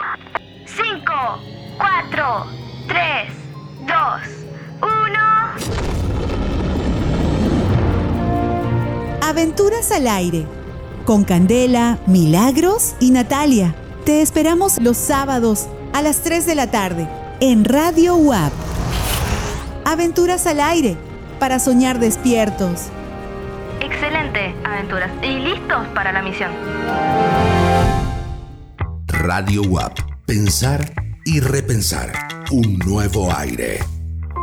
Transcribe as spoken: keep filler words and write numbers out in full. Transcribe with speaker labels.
Speaker 1: cinco, cuatro, tres, dos, uno.
Speaker 2: Aventuras al aire, con Candela, Milagros y Natalia. Te esperamos los sábados a las tres de la tarde en Radio U A P. Aventuras al aire, para soñar despiertos.
Speaker 1: Excelente, aventuras. Y listos para la misión.
Speaker 3: Radio U A P. Pensar y repensar. Un nuevo aire.